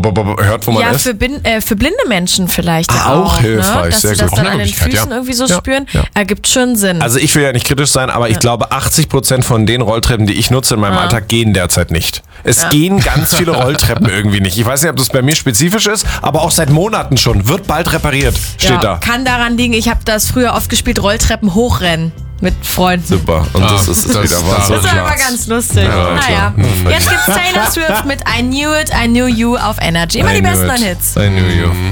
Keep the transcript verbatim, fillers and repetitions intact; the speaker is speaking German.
hört, wo man ja, ist. Ja, für, äh, für blinde Menschen vielleicht ah, auch. Auch hilfreich, ne? Dass sehr sie das gut. dann an den Füßen ja. irgendwie so ja. spüren, ja. ergibt schon Sinn. Also ich will ja nicht kritisch sein, aber ich glaube, achtzig Prozent von den Rolltreppen, die ich nutze in meinem ja. Alltag, gehen derzeit nicht. Es Ja. gehen ganz viele Rolltreppen irgendwie nicht. Ich weiß nicht, ob das bei mir spezifisch ist, aber auch seit Monaten schon. Wird bald repariert, steht ja, da. Kann daran liegen, ich habe das früher oft gespielt, Rolltreppen hochrennen mit Freunden. Super. Und Ah, das ist das- wieder das- was. Das ist klar. aber ganz lustig. Ja, naja, klar. Hm, jetzt gibt's Taylor Swift mit I Knew It, I Knew You auf Energy. Immer I die knew besten it. neuen Hits. I knew you.